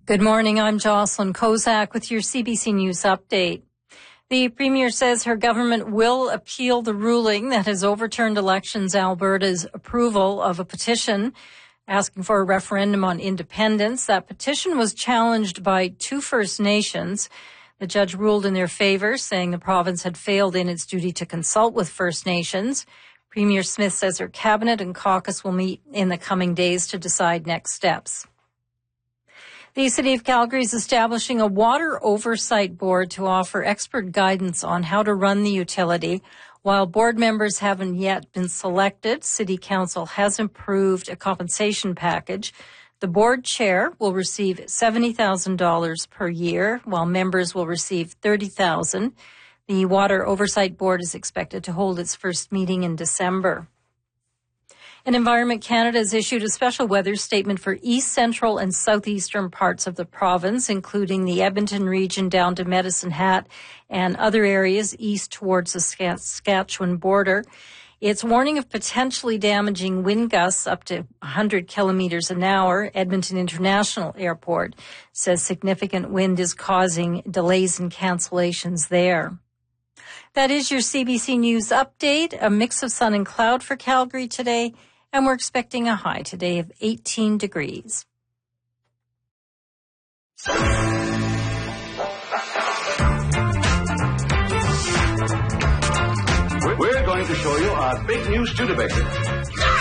Good morning. I'm Jocelyn Kozak with your CBC News update. The Premier says her government will appeal the ruling that has overturned Elections Alberta's approval of a petition asking for a referendum on independence. That petition was challenged by 2 First Nations. The judge ruled in their favor, saying the province had failed in its duty to consult with First Nations. Premier Smith says her cabinet and caucus will meet in the coming days to decide next steps. The City of Calgary is establishing a water oversight board to offer expert guidance on how to run the utility. While board members haven't yet been selected, City Council has approved a compensation package. The board chair will receive $70,000 per year, while members will receive $30,000. The Water Oversight Board is expected to hold its first meeting in December. And Environment Canada has issued a special weather statement for east, central, and southeastern parts of the province, including the Edmonton region down to Medicine Hat and other areas east towards the Saskatchewan border. It's warning of potentially damaging wind gusts up to 100 kilometers an hour. Edmonton International Airport says significant wind is causing delays and cancellations there. That is your CBC News update. A mix of sun and cloud for Calgary today, and we're expecting a high today of 18 degrees. We're going to show you our big new Studebaker.